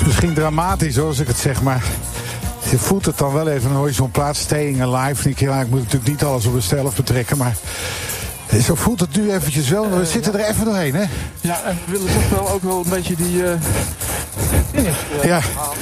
is misschien dramatisch hoor, als ik het zeg, maar je voelt het dan wel even. Dan hoor je zo'n plaats Staying Alive. Ik moet natuurlijk niet alles op mezelf betrekken, maar zo voelt het nu eventjes wel. We zitten er even doorheen, hè? Ja, en we willen toch wel ook wel een beetje die finish ja.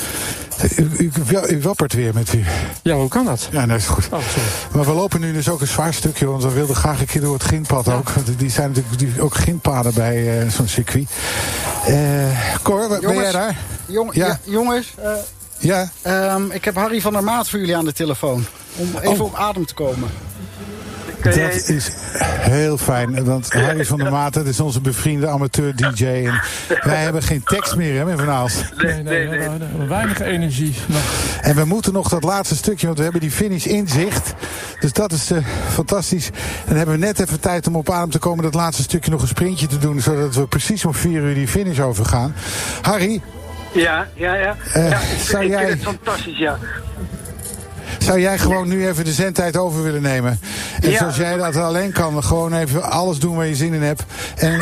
U wappert weer met u. Ja, hoe kan dat? Ja, nee, is goed. Oh, sorry. Maar we lopen nu dus ook een zwaar stukje, want we wilden graag een keer door het Grindpad ook. Want die zijn natuurlijk ook grindpaden bij zo'n circuit. Cor, ben jij daar? Jongens, ik heb Harry van der Maat voor jullie aan de telefoon. Om even op adem te komen. Dat is heel fijn, want Harry van der Maat, dat is onze bevriende amateur-dj. En wij hebben geen tekst meer, hè, meneer Van Aalst? Nee, weinig energie nog. En we moeten nog dat laatste stukje, want we hebben die finish in zicht. Dus dat is fantastisch. En dan hebben we net even tijd om op adem te komen, dat laatste stukje nog een sprintje te doen, zodat we precies om 4 uur die finish overgaan. Harry? Ja. Ik vind het fantastisch, ja. Zou jij gewoon nu even de zendtijd over willen nemen? En zoals jij dat alleen kan, gewoon even alles doen waar je zin in hebt.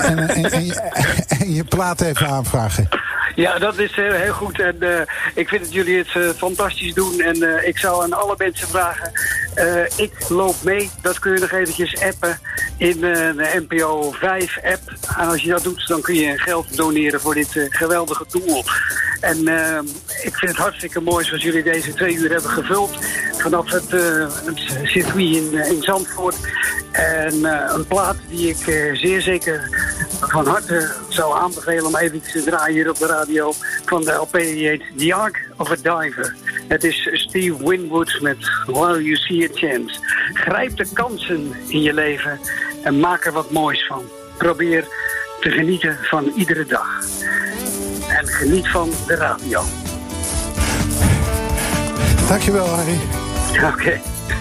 En je plaat even aanvragen. Ja, dat is heel goed. En ik vind dat jullie het fantastisch doen. En ik zou aan alle mensen vragen, ik loop mee. Dat kun je nog eventjes appen in de NPO 5 app. En als je dat doet, dan kun je geld doneren voor dit geweldige doel. En ik vind het hartstikke mooi zoals jullie deze 2 uur hebben gevuld. Vanaf het circuit in Zandvoort. En een plaat die ik zeer zeker van harte zou aanbevelen om even te draaien hier op de radio van de LP die heet The Ark of a Diver. Het is Steve Winwood met While You See a Chance. Grijp de kansen in je leven en maak er wat moois van. Probeer te genieten van iedere dag. En geniet van de radio. Dankjewel, Harry. Oké.